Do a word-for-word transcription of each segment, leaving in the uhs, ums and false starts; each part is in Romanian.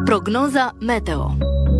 Prognoza meteo.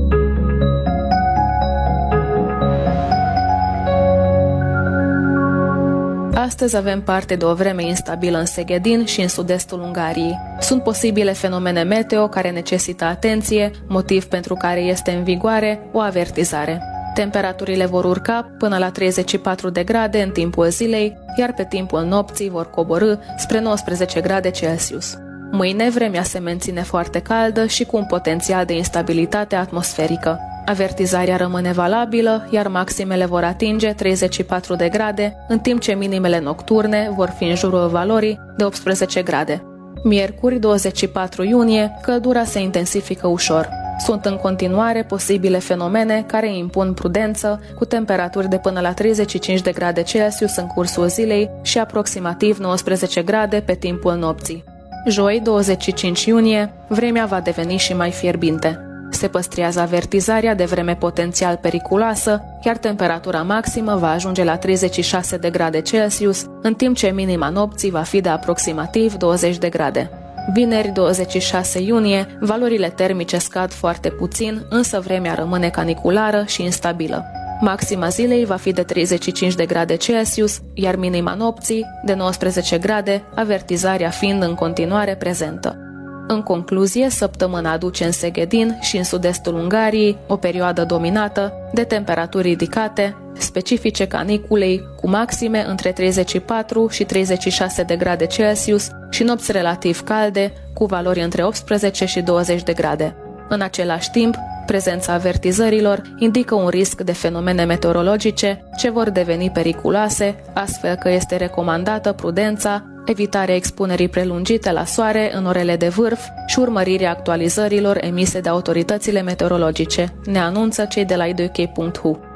Astăzi avem parte de o vreme instabilă în Seghedin și în sud-estul Ungariei. Sunt posibile fenomene meteo care necesită atenție, motiv pentru care este în vigoare o avertizare. Temperaturile vor urca până la treizeci și patru de grade în timpul zilei, iar pe timpul nopții vor coborî spre nouăsprezece grade Celsius. Mâine vremea se menține foarte caldă și cu un potențial de instabilitate atmosferică. Avertizarea rămâne valabilă, iar maximele vor atinge treizeci și patru de grade, în timp ce minimele nocturne vor fi în jurul valorii de optsprezece grade. Miercuri, douăzeci și patru iunie, căldura se intensifică ușor. Sunt în continuare posibile fenomene care impun prudență, cu temperaturi de până la treizeci și cinci de grade Celsius în cursul zilei și aproximativ nouăsprezece grade pe timpul nopții. Joi, douăzeci și cinci iunie, vremea va deveni și mai fierbinte. Se păstrează avertizarea de vreme potențial periculoasă, iar temperatura maximă va ajunge la treizeci și șase de grade Celsius, în timp ce minima nopții va fi de aproximativ douăzeci de grade. Vineri, douăzeci și șase iunie, valorile termice scad foarte puțin, însă vremea rămâne caniculară și instabilă. Maxima zilei va fi de treizeci și cinci de grade Celsius, iar minima nopții de nouăsprezece grade, avertizarea fiind în continuare prezentă. În concluzie, săptămâna aduce în Seghedin și în sud-estul Ungariei o perioadă dominată de temperaturi ridicate, specifice caniculei, cu maxime între treizeci și patru și treizeci și șase de grade Celsius și nopți relativ calde, cu valori între optsprezece și douăzeci de grade. În același timp, prezența avertizărilor indică un risc de fenomene meteorologice ce vor deveni periculoase, astfel că este recomandată prudența, evitarea expunerii prelungite la soare în orele de vârf și urmărirea actualizărilor emise de autoritățile meteorologice, ne anunță cei de la i d k punct h u.